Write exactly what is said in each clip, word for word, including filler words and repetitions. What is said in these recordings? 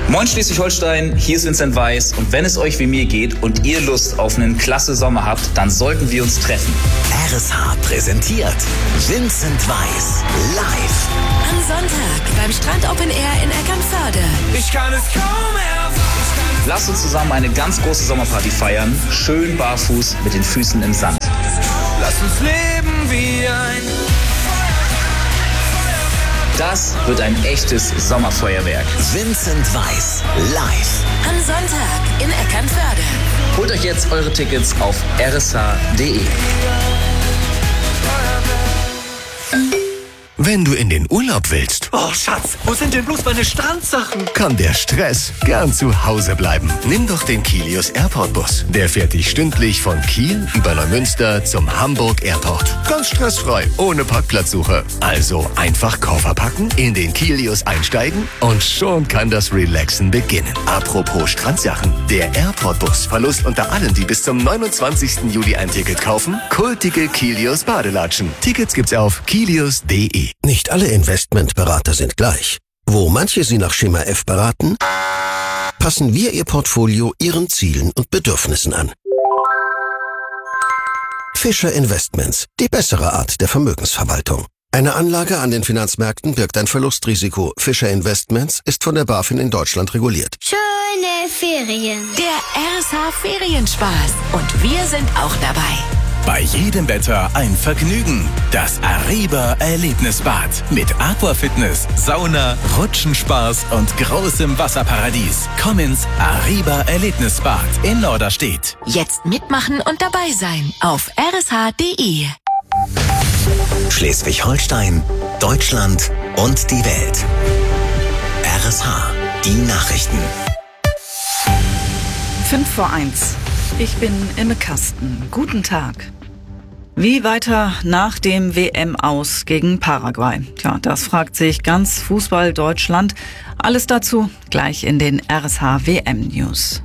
Moin Schleswig-Holstein, hier ist Vincent Weiss und wenn es euch wie mir geht und ihr Lust auf einen klasse Sommer habt, dann sollten wir uns treffen. R S H präsentiert Vincent Weiss live. Am Sonntag beim Strand Open Air in Eckernförde. Ich kann es kaum erwarten. Lasst uns zusammen eine ganz große Sommerparty feiern, schön barfuß mit den Füßen im Sand. Lass uns leben wie ein Das wird ein echtes Sommerfeuerwerk. Vincent Weiss live. Am Sonntag in Eckernförde. Holt euch jetzt eure Tickets auf r s h punkt d e. Wenn du in den Urlaub willst, Oh, Schatz, wo sind denn bloß meine Strandsachen? kann der Stress gern zu Hause bleiben. Nimm doch den Kilius Airport Bus. Der fährt dich stündlich von Kiel über Neumünster zum Hamburg Airport. Ganz stressfrei, ohne Parkplatzsuche. Also einfach Koffer packen, in den Kilius einsteigen und schon kann das Relaxen beginnen. Apropos Strandsachen. Der Airport Bus verlost unter allen, die bis zum neunundzwanzigsten Juli ein Ticket kaufen, kultige Kilius Badelatschen. Tickets gibt's auf kilius punkt d e. Nicht alle Investmentberater sind gleich. Wo manche Sie nach Schema F beraten, passen wir Ihr Portfolio Ihren Zielen und Bedürfnissen an. Fischer Investments, die bessere Art der Vermögensverwaltung. Eine Anlage an den Finanzmärkten birgt ein Verlustrisiko. Fischer Investments ist von der BaFin in Deutschland reguliert. Schöne Ferien. Der R S H Ferienspaß. Und wir sind auch dabei. Bei jedem Wetter ein Vergnügen. Das Ariba Erlebnisbad mit Aquafitness, Sauna, Rutschenspaß und großem Wasserparadies. Komm ins Ariba Erlebnisbad in Norderstedt. Jetzt mitmachen und dabei sein auf r s h punkt d e. Schleswig-Holstein, Deutschland und die Welt. R S H, die Nachrichten. Fünf vor eins. Ich bin Imme Kasten. Guten Tag. Wie weiter nach dem W M-Aus gegen Paraguay? Tja, das fragt sich ganz Fußball Deutschland. Alles dazu gleich in den R S H W M-News.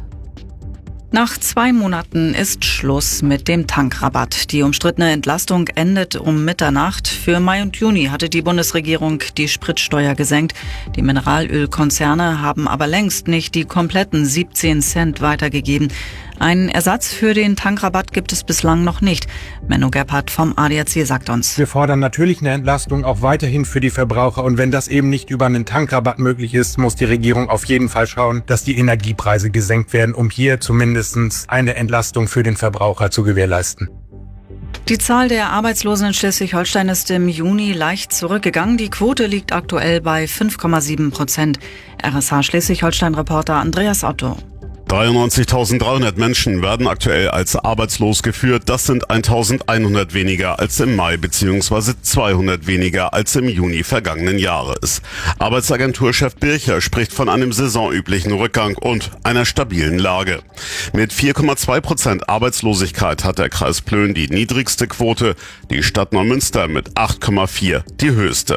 Nach zwei Monaten ist Schluss mit dem Tankrabatt. Die umstrittene Entlastung endet um Mitternacht. Für Mai und Juni hatte die Bundesregierung die Spritsteuer gesenkt. Die Mineralölkonzerne haben aber längst nicht die kompletten siebzehn Cent weitergegeben. Einen Ersatz für den Tankrabatt gibt es bislang noch nicht. Menno Gebhardt vom A D A C sagt uns: Wir fordern natürlich eine Entlastung auch weiterhin für die Verbraucher. Und wenn das eben nicht über einen Tankrabatt möglich ist, muss die Regierung auf jeden Fall schauen, dass die Energiepreise gesenkt werden, um hier zumindest eine Entlastung für den Verbraucher zu gewährleisten. Die Zahl der Arbeitslosen in Schleswig-Holstein ist im Juni leicht zurückgegangen. Die Quote liegt aktuell bei fünf Komma sieben Prozent. R S H Schleswig-Holstein-Reporter Andreas Otto. dreiundneunzigtausenddreihundert Menschen werden aktuell als arbeitslos geführt. Das sind eintausendeinhundert weniger als im Mai bzw. zweihundert weniger als im Juni vergangenen Jahres. Arbeitsagenturchef Bircher spricht von einem saisonüblichen Rückgang und einer stabilen Lage. Mit vier Komma zwei Prozent Arbeitslosigkeit hat der Kreis Plön die niedrigste Quote, die Stadt Neumünster mit acht Komma vier die höchste.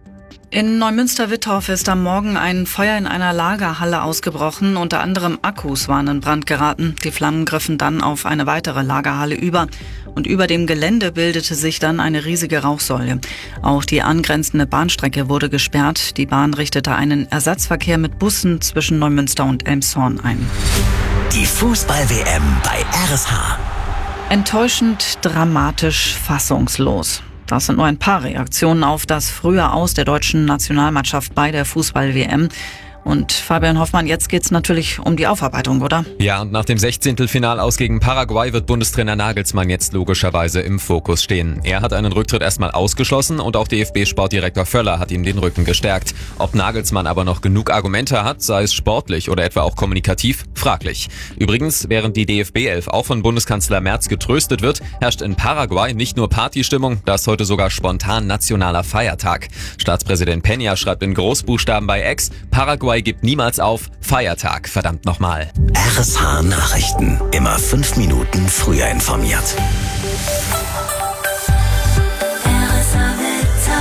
In Neumünster-Wittorf ist am Morgen ein Feuer in einer Lagerhalle ausgebrochen. Unter anderem Akkus waren in Brand geraten. Die Flammen griffen dann auf eine weitere Lagerhalle über. Und über dem Gelände bildete sich dann eine riesige Rauchsäule. Auch die angrenzende Bahnstrecke wurde gesperrt. Die Bahn richtete einen Ersatzverkehr mit Bussen zwischen Neumünster und Elmshorn ein. Die Fußball-W M bei R S H. Enttäuschend, dramatisch, fassungslos. Das sind nur ein paar Reaktionen auf das frühe Aus der deutschen Nationalmannschaft bei der Fußball-W M. Und Fabian Hoffmann, jetzt geht's natürlich um die Aufarbeitung, oder? Ja, und nach dem Sechzehntelfinal aus gegen Paraguay wird Bundestrainer Nagelsmann jetzt logischerweise im Fokus stehen. Er hat einen Rücktritt erstmal ausgeschlossen und auch D F B-Sportdirektor Völler hat ihm den Rücken gestärkt. Ob Nagelsmann aber noch genug Argumente hat, sei es sportlich oder etwa auch kommunikativ, fraglich. Übrigens, während die D F B elf auch von Bundeskanzler Merz getröstet wird, herrscht in Paraguay nicht nur Partystimmung, das ist heute sogar spontan nationaler Feiertag. Staatspräsident Peña schreibt in Großbuchstaben bei X: Paraguay gibt niemals auf, Feiertag, verdammt nochmal. R S H Nachrichten, immer fünf Minuten früher informiert.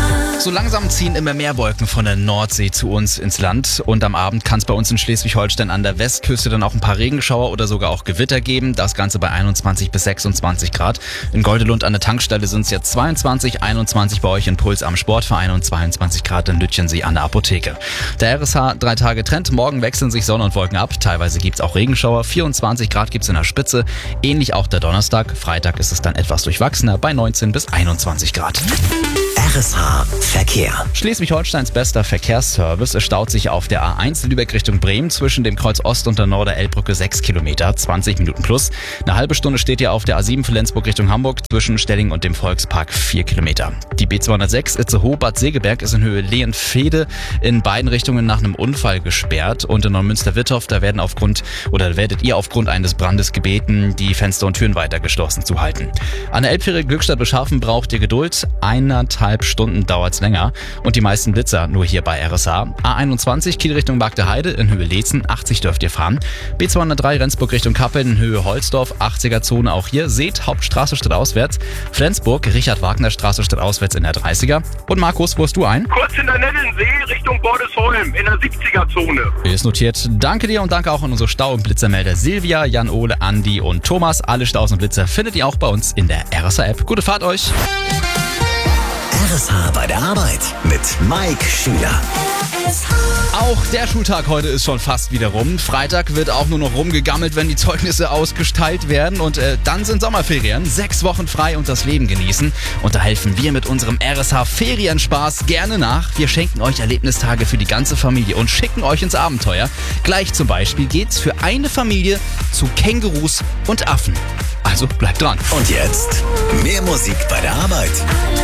So langsam ziehen immer mehr Wolken von der Nordsee zu uns ins Land und am Abend kann es bei uns in Schleswig-Holstein an der Westküste dann auch ein paar Regenschauer oder sogar auch Gewitter geben. Das Ganze bei einundzwanzig bis sechsundzwanzig Grad. In Goldelund an der Tankstelle sind es jetzt zweiundzwanzig, einundzwanzig bei euch in Puls am Sportverein und zweiundzwanzig Grad in Lütchensee an der Apotheke. Der R S H drei Tage Trend. Morgen wechseln sich Sonne und Wolken ab. Teilweise gibt es auch Regenschauer. vierundzwanzig Grad gibt es in der Spitze. Ähnlich auch der Donnerstag. Freitag ist es dann etwas durchwachsener bei neunzehn bis einundzwanzig Grad. R S H Verkehr. Schleswig-Holsteins bester Verkehrsservice. Es staut sich auf der A eins Lübeck Richtung Bremen zwischen dem Kreuz Ost und der Norder-Elbbrücke sechs Kilometer, zwanzig Minuten plus. Eine halbe Stunde steht ihr auf der A sieben Flensburg Richtung Hamburg zwischen Stelling und dem Volkspark vier Kilometer. Die B zweihundertsechs Itzehoe Bad Segeberg ist in Höhe Lehenfehde in beiden Richtungen nach einem Unfall gesperrt und in Neumünster-Wittorf, da werden aufgrund oder werdet ihr aufgrund eines Brandes gebeten, die Fenster und Türen weiter geschlossen zu halten. An der Elbfähre Glückstadt Beschaffen braucht ihr Geduld. Eineinhalb Stunden dauert's länger und die meisten Blitzer nur hier bei R S H. A einundzwanzig Kiel Richtung Bagdeheide in Höhe Leetzen, achtzig dürft ihr fahren. B zweihundertdrei Rendsburg Richtung Kappeln in Höhe Holzdorf, achtziger Zone auch hier. Seht, Hauptstraße stadtauswärts. Flensburg, Richard-Wagner-Straße stadtauswärts in der dreißiger. Und Markus, wo hast du ein? Kurz in der Nettensee Richtung Bordesholm in der siebziger Zone. Ist notiert. Danke dir und danke auch an unsere Stau- und Blitzermelder Silvia, Jan-Ole, Andi und Thomas. Alle Staus und Blitzer findet ihr auch bei uns in der R S H-App. Gute Fahrt euch! R S H bei der Arbeit mit Mike Schüler. Auch der Schultag heute ist schon fast wieder rum. Freitag wird auch nur noch rumgegammelt, wenn die Zeugnisse ausgeteilt werden. Und äh, dann sind Sommerferien. Sechs Wochen frei und das Leben genießen. Und da helfen wir mit unserem R S H Ferienspaß gerne nach. Wir schenken euch Erlebnistage für die ganze Familie und schicken euch ins Abenteuer. Gleich zum Beispiel geht's für eine Familie zu Kängurus und Affen. Also bleibt dran. Und jetzt mehr Musik bei der Arbeit.